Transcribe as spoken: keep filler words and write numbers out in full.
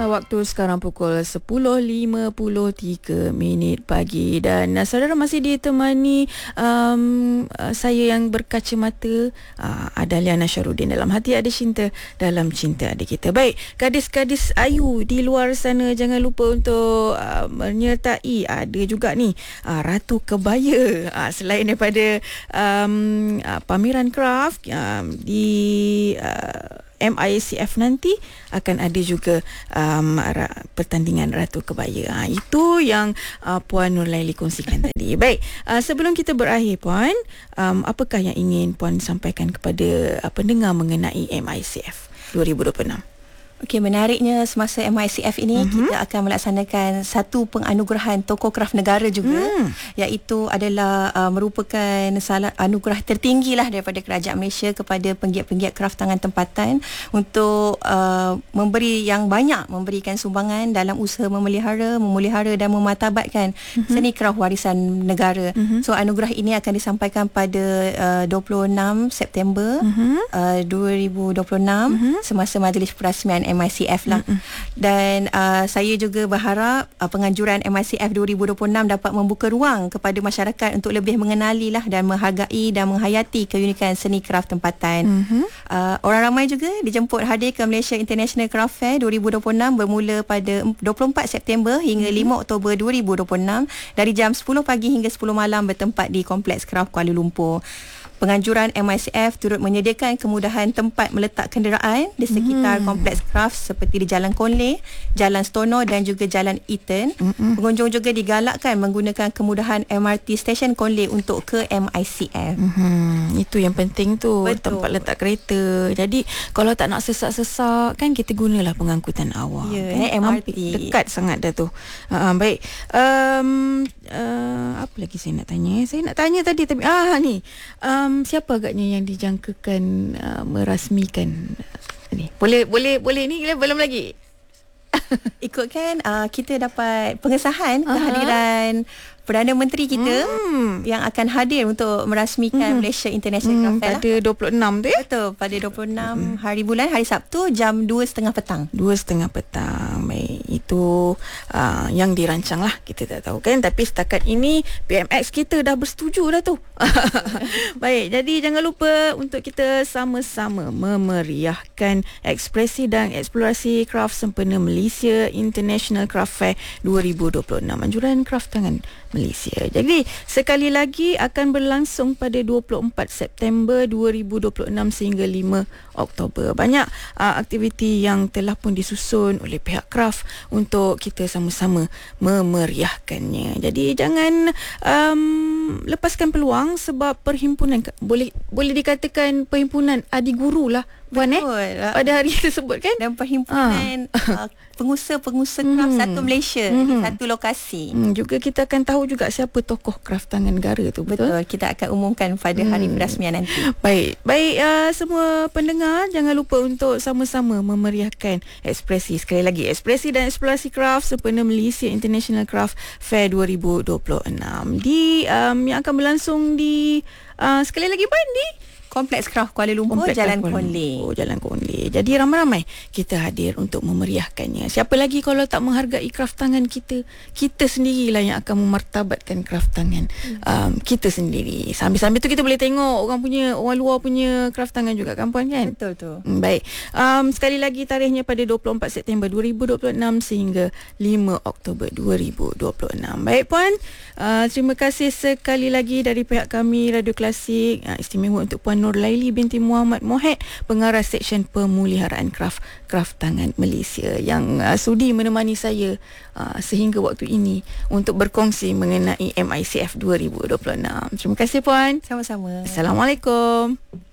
Waktu sekarang pukul sepuluh lima puluh tiga minit pagi dan uh, saudara masih ditemani um, uh, saya yang berkacamata, uh, Adalia Nasharuddin. Dalam hati ada cinta, dalam cinta ada kita. Baik, gadis-gadis ayu di luar sana, jangan lupa untuk uh, menyertai. Ada juga ni uh, Ratu Kebaya, uh, selain daripada um, uh, pameran craft um, di uh, M I C F nanti, akan ada juga um, pertandingan Ratu Kebaya. Ha, itu yang uh, Puan Nurlaili kongsikan tadi. Baik, uh, sebelum kita berakhir Puan, um, apakah yang ingin Puan sampaikan kepada uh, pendengar mengenai M I C F dua ribu dua puluh enam? Okey, menariknya semasa M I C F ini mm-hmm. kita akan melaksanakan satu penganugerahan tokoh kraf negara juga, mm. iaitu adalah uh, merupakan salah anugerah tertinggi lah daripada Kerajaan Malaysia kepada penggiat-penggiat kraf tangan tempatan untuk uh, memberi yang banyak, memberikan sumbangan dalam usaha memelihara, memelihara dan memartabatkan mm-hmm. seni kraf warisan negara. Mm-hmm. So anugerah ini akan disampaikan pada uh, dua puluh enam September mm-hmm. uh, dua ribu dua puluh enam mm-hmm. semasa majlis perasmian M I C F lah. Mm-hmm. Dan uh, saya juga berharap uh, penganjuran M I C F dua ribu dua puluh enam dapat membuka ruang kepada masyarakat untuk lebih mengenali lah dan menghargai dan menghayati keunikan seni kraf tempatan. Mm-hmm. Uh, orang ramai juga dijemput hadir ke Malaysia International Craft Fair dua ribu dua puluh enam bermula pada dua puluh empat September hingga mm-hmm. lima Oktober dua ribu dua puluh enam dari jam sepuluh pagi hingga sepuluh malam bertempat di Kompleks Kraf Kuala Lumpur. Penganjuran M I C F turut menyediakan kemudahan tempat meletak kenderaan di sekitar hmm. Kompleks Kraf seperti di Jalan Konleh, Jalan Stono dan juga Jalan Eaton. Hmm. Pengunjung juga digalakkan menggunakan kemudahan M R T Stesen Konleh untuk ke M I C F. Hmm. Itu yang penting tu. Betul. Tempat letak kereta. Jadi kalau tak nak sesak-sesak kan, kita gunalah pengangkutan awam. Ya, kan? M R T. Dekat sangat dah tu. Uh, baik. Um, uh, apa lagi saya nak tanya? Saya nak tanya tadi tapi ah ni. Um, Um, siapa agaknya yang dijangkakan uh, merasmikan uh, ni? Boleh boleh boleh ni belum lagi. Ikutkan uh, kita dapat pengesahan uh-huh. kehadiran Perdana Menteri kita hmm. yang akan hadir untuk merasmikan hmm. Malaysia International Craft Fair pada dua puluh enam tu ya? Betul, pada dua puluh enam hmm. hari bulan, hari Sabtu jam dua tiga puluh petang. dua tiga puluh petang. Baik, itu uh, yang dirancang lah, kita tak tahu kan, tapi setakat ini P M X kita dah bersetuju dah tu. Baik, jadi jangan lupa untuk kita sama-sama memeriahkan ekspresi dan eksplorasi kraft sempena Malaysia International Craft Fair dua ribu dua puluh enam, anjuran kraft tangan Malaysia. Jadi sekali lagi akan berlangsung pada dua puluh empat September dua ribu dua puluh enam sehingga lima Oktober. Banyak uh, aktiviti yang telah pun disusun oleh pihak kraft untuk kita sama-sama memeriahkannya. Jadi jangan um, lepaskan peluang, sebab perhimpunan boleh boleh dikatakan perhimpunan adik guru lah Puan eh pada hari tersebut kan, dan perhimpunan ha. uh, pengusaha-pengusaha kraft hmm. satu Malaysia hmm. di satu lokasi. Hmm. Juga kita akan tahu juga siapa tokoh kraft tangan negara tu. Betul, betul. Kita akan umumkan pada hmm. hari perasmian nanti. Baik, baik uh, semua pendengar, jangan lupa untuk sama-sama memeriahkan ekspresi, sekali lagi ekspresi dan eksplorasi kraft sempena Malaysia International Craft Fair dua ribu dua puluh enam di um, yang akan berlangsung di uh, sekali lagi Puan di Kompleks Kraf Kuala Lumpur, Kompleks Jalan Konleh. Oh, Jalan Konleh. Jadi ramai-ramai kita hadir untuk memeriahkannya. Siapa lagi kalau tak menghargai kraft tangan kita? Kita sendirilah yang akan memartabatkan kraft tangan hmm. um, kita sendiri. Sambil-sambil tu kita boleh tengok orang punya, orang luar punya kraft tangan juga kan Puan kan? Betul tu. Hmm, baik. Um, sekali lagi tarikhnya pada dua puluh empat September dua ribu dua puluh enam sehingga lima Oktober dua ribu dua puluh enam. Baik Puan, uh, terima kasih sekali lagi dari pihak kami Radio Klasik, uh, istimewa untuk Puan Nurlaili binti Muhammad Mohed, pengarah Seksyen Pemeliharaan Kraft Kraft Tangan Malaysia, yang uh, sudi menemani saya uh, sehingga waktu ini untuk berkongsi mengenai M I C F dua ribu dua puluh enam. Terima kasih Puan. Sama-sama. Assalamualaikum.